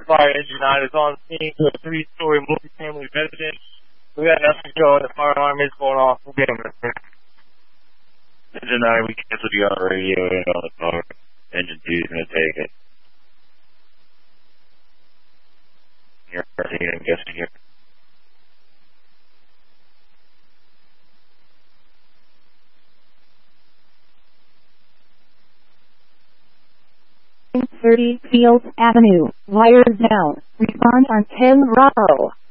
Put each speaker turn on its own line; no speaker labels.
Fire Engine 9 is on scene to a 3-story multifamily residence. We got nothing to go, and the fire alarm is going off. We'll get them.
Engine 9, we canceled you on the radio and on the phone. Engine 2 is going to take it. You're I'm guessing here.
.30 Fields Avenue. Wires down. Respond on 10 Bravo.